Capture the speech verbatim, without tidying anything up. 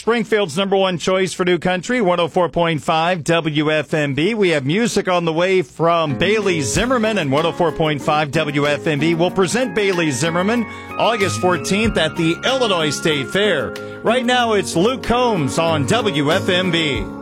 Springfield's number one choice for new country, one oh four point five W F M B. We have music on the way from Bailey Zimmerman, and one oh four point five W F M B will present Bailey Zimmerman August fourteenth at the Illinois State Fair. Right now, it's Luke Combs on W F M B.